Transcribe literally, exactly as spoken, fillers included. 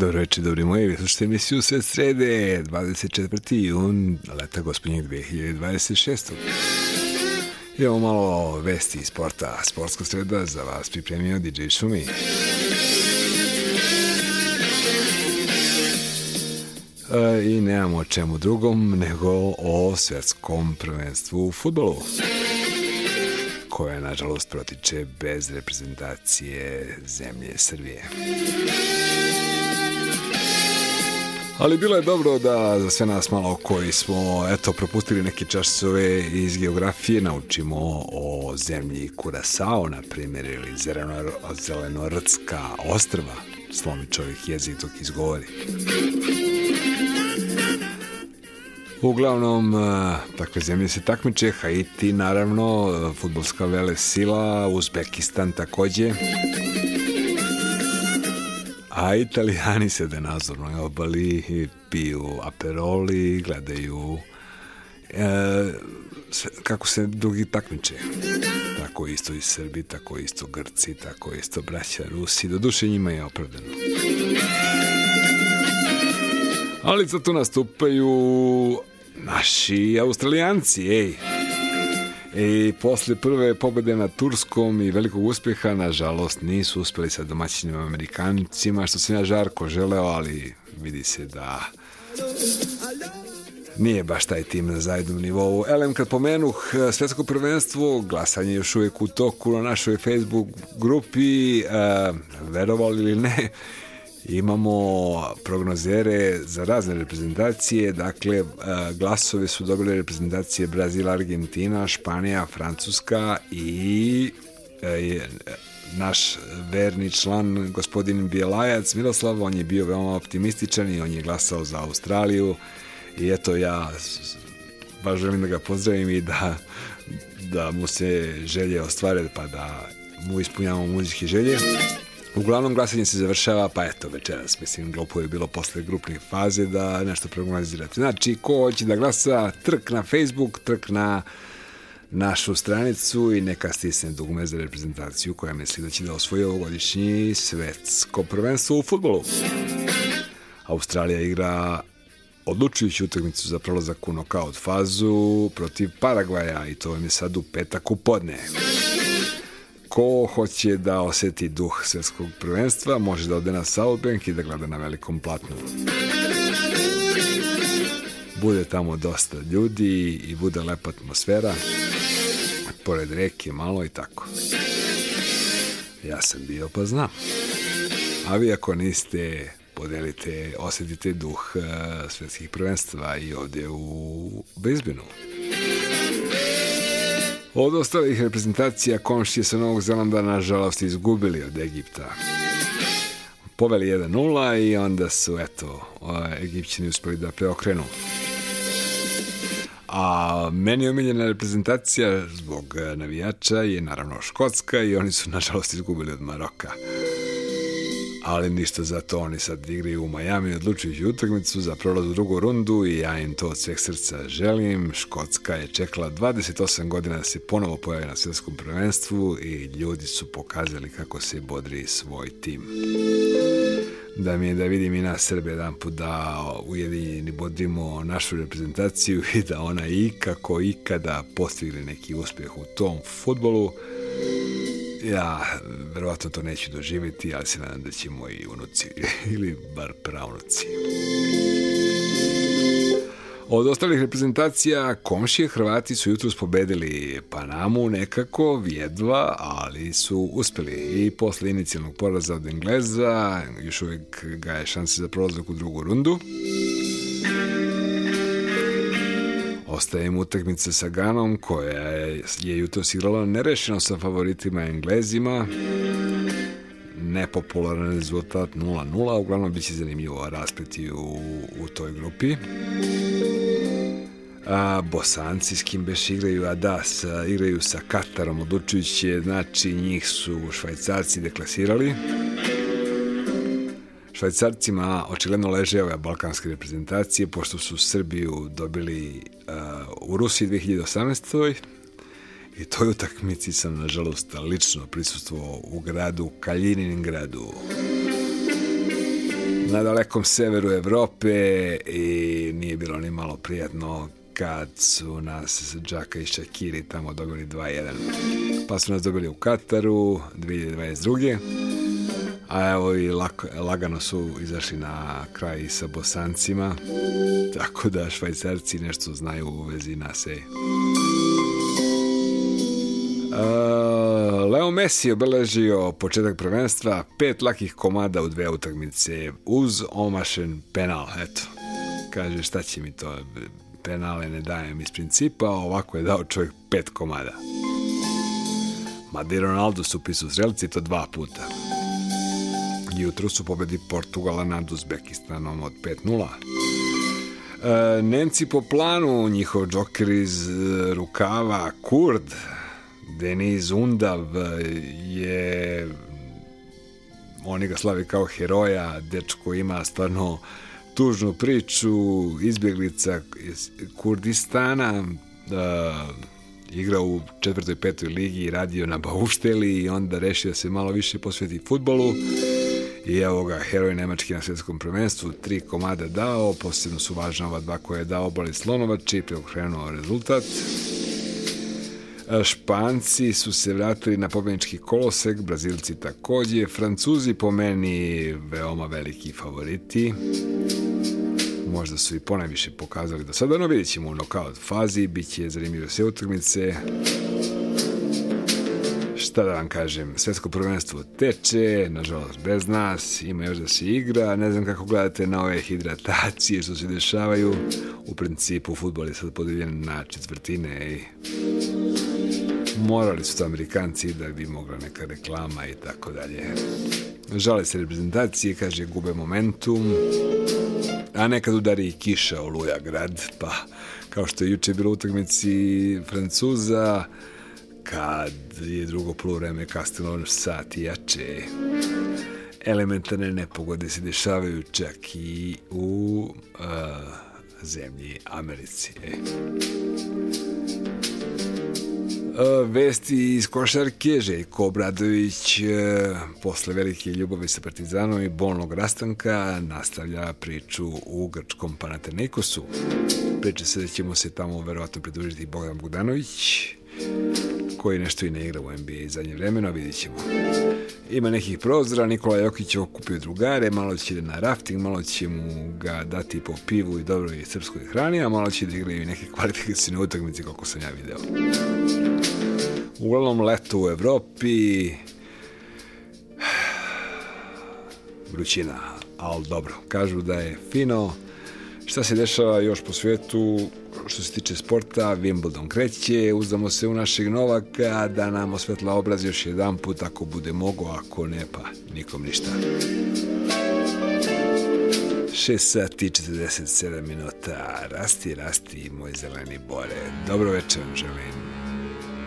Dobro večer, dobri moji, vi slušate emisiju Svet srede, dvadeset četvrti jun, leta gospodnjeg dve hiljade dvadeset šestog. Imamo malo vesti iz sporta, sportska sreda za vas pripremio D J Šumi. E, I nemamo o čemu drugom nego o svetskom prvenstvu u fudbalu, koje nažalost protiče bez reprezentacije zemlje Srbije. Ali bilo je dobro da za sve nas malo koji smo eto propustili neke časove iz geografije naučimo o zemlji Kurasao, na primjer, ili Zelenortska ostrva. Slomi čovjek jezik dok izgovori. Uglavnom, takve zemlje se takmiče, Haiti naravno, fudbalska vele sila, Uzbekistan također. A Italijani sede na Azornoj obali, piju aperoli, gledaju e, kako se drugi takmiče. Tako isto i Srbi, tako isto Grci, tako isto braća Rusi. Doduše njima je opravdano. Ali za to nastupaju naši Australijanci, ej. I posle prve pobjede na Turskom i velikog uspjeha, nažalost, nisu uspjeli sa domaćinim Amerikancima, što sam ja žarko želeo, ali vidi se da nije baš taj tim na zajednom nivou. Elem, kad pomenuh svjetsko prvenstvo, glasanje je još uvijek u toku na našoj Facebook grupi, e, verovali ili ne, imamo prognozere za razne reprezentacije. Dakle, glasove su dobile reprezentacije Brazil, Argentina, Španija, Francuska i naš verni član gospodin Bijelajac Miroslav, on je bio veoma optimističan i on je glasao za Australiju i eto, ja baš želim da ga pozdravim i da, da mu se želje ostvare, pa da mu ispunjavamo muzičke želje. Uglavnom, glasanje se završava, pa eto, večeras, mislim, glupo je bilo posle grupne faze da nešto prognozirate. Znači, ko hoće da glasa, trk na Facebook, trk na našu stranicu i neka stisne dugme za reprezentaciju koja misli da će da osvoji ovogodišnji svetsko prvenstvo u fudbalu. Australija igra odlučujuću utakmicu za prolazak u nokaut fazu protiv Paragvaja i to vam je sad u petak u podne. Ko hoće da osjeti duh svjetskog prvenstva, može da ode na Southbank i da gleda na velikom platnu. Bude tamo dosta ljudi i bude lepa atmosfera, pored reke malo i tako. Ja sam bio, pa znam. A vi ako niste, podelite, osjetite duh uh, svjetskih prvenstva i ovdje u Brisbaneu. Od ostalih reprezentacija komšije sa Novog Zelanda nažalost izgubili od Egipta. Poveli jedan nula i onda su, eto, Egipćani uspeli da preokrenu. A meni omiljena reprezentacija zbog navijača je naravno Škotska i oni su nažalost izgubili od Maroka. Ali ništa, zato oni sad igraju u Miami odlučujuću utakmicu za prolaz u drugu rundu i ja im to od sveg srca želim. Škotska je čekala dvadeset osam godina da se ponovo pojavi na svjetskom prvenstvu i ljudi su pokazali kako se bodri svoj tim. Da mi je da vidim i nas Srbe jedan put da ujedinjeni bodrimo našu reprezentaciju i da ona ikako ikada postigne neki uspjeh u tom fudbalu. Ja verovatno to neću doživjeti, ali se nadam da će moji unuci ili bar pravnuci. Od ostalih reprezentacija komšije Hrvati su jutros pobedili Panamu nekako, jedva, ali su uspjeli. I posle inicijalnog poraza od Engleza, još uvijek gaje šanse za prolazak u drugu rundu. Ostaje im utakmica sa Ganom, koja je jutros igrala nerešeno sa favoritima Englezima. Nepopularan rezultat nula nula, uglavnom bit će zanimljivo raspeti u, u toj grupi. A Bosanci s kim beš igraju, a da, sa, igraju sa Katarom odlučujuće, znači njih su Švajcarci deklasirali. Švajcarcima očigledno leže ove balkanske reprezentacije, pošto su Srbiju dobili uh, u Rusiji dve hiljade osamnaeste. I toj utakmici sam, nažalost, lično prisustvovao u gradu Kaliningradu. na dalekom severu Evrope i nije bilo ni malo prijatno kad su nas Džaka i Šakiri tamo dobili dva jedan. Pa su nas dobili u Kataru dvije hiljade dvadeset druge. A evo i lako, lagano su izašli na kraj sa Bosancima, tako da Švajcarci nešto znaju u vezi nas. Uh, Leo Messi obeležio početak prvenstva, pet lakih komada u dve utakmice uz omašen penal. Eto, kaže šta će mi to, penale ne dajem iz principa, ovako je dao čovjek pet komada. Mada i Ronaldo su upisu strelci to dva puta. Jutro su pobedi Portugala nad Uzbekistanom od pet nula. E, Nemci po planu, njihov džoker iz rukava Kurd Deniz Undav je, oni ga slavi kao heroja, dečko ima stvarno tužnu priču, izbjeglica iz Kurdistana, da igra u četvrtoj, petoj ligi i radio na baušteli i onda rešio da se malo više posveti fudbalu i evo ga, heroj Nemački na svjetskom prvenstvu, tri komada dao, posebno su važna ova dva koje je dao Boris Slonovač i preokrenuo rezultat. Španci su se vratili na pobjednički kolosek, Brazilci također, Francuzi po meni veoma veliki favoriti. Možda su i ponajviše pokazali do sada, no vidjet ćemo u nokaut fazi, bit će zanimljive sve utakmice. Šta da vam kažem, svjetsko prvenstvo teče, nažalost bez nas, ima još da se igra, ne znam kako gledate na ove hidratacije što se dešavaju, u principu fudbal je sad podijeljen na četvrtine i morali su to Amerikanci da bi mogla neka reklama i tako dalje. Žale se reprezentacije, kaže gube momentum, a nekad udari i kiša oluja grad, pa kao što je juče bilo u utakmici Francuza, kad je drugo poluvreme kasnilo sat i jače, elementarne nepogode se dešavaju čak i u uh, zemlji Americi. E. Vesti iz košarke, Željko Obradović posle velike ljubavi sa Partizanom i bolnog rastanka nastavlja priču u grčkom Panathinaikosu. Priča se da ćemo se tamo verovatno pridružiti Bogdan Bogdanović, koji nešto i ne igra u N B A zadnje vremena, vidjet ćemo. Ima nekih prozora, Nikola Jokić je okupio drugare, malo će na rafting, malo će mu ga dati po pivu i dobroj srpskoj hrani, a malo će da igraju i neke kvalifikacijne utakmice, kako sam ja video. Uglavnom leto u Evropi, vrućina, ali dobro, kažu da je fino. Šta se dešava još po svijetu što se tiče sporta? Wimbledon kreće, uzdamo se u našeg Novaka da nam osvetla obraz još jedan put ako bude mogo, ako ne pa nikom ništa. šest sati i četrdeset sedam minuta, rasti, rasti moj zeleni bore. Dobro večer želim.